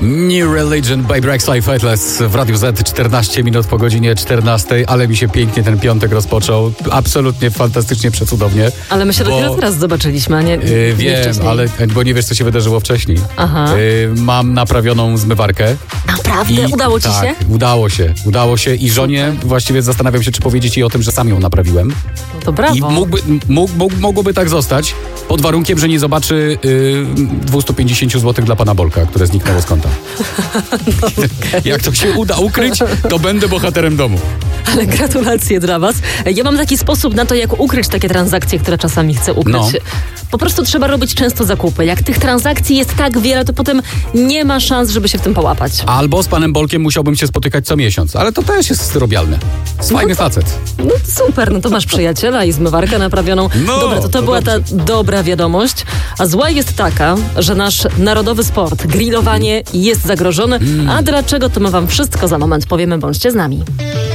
New Religion by Blackslife Atlas w Radiu Z, 14 minut po godzinie 14, ale mi się pięknie ten piątek rozpoczął. Absolutnie fantastycznie, przecudownie. Ale my się dopiero teraz zobaczyliśmy, a nie wiem, wcześniej. ale bo nie wiesz, co się wydarzyło wcześniej. Aha. Mam naprawioną zmywarkę. Naprawdę? Udało ci się? Udało się i żonie właściwie zastanawiam się, czy powiedzieć jej o tym, że sam ją naprawiłem. No to brawo. I mogłoby tak zostać, pod warunkiem, że nie zobaczy 250 zł dla pana Bolka, które zniknęło z konta. No, okay. Jak to się uda ukryć, to będę bohaterem domu. Ale gratulacje dla was. Ja mam taki sposób na to, jak ukryć takie transakcje, które czasami chcę ukryć. No. Po prostu trzeba robić często zakupy. Jak tych transakcji jest tak wiele, to potem nie ma szans, żeby się w tym połapać. Albo z panem Bolkiem musiałbym się spotykać co miesiąc, ale to też jest robialne. Fajny facet. No super, no to masz przyjaciela i zmywarkę naprawioną. No, Dobra, to była ta dobra wiadomość. A zła jest taka, że nasz narodowy sport, grillowanie, jest zagrożony. A dlaczego, to my wam wszystko za moment powiemy. Bądźcie z nami.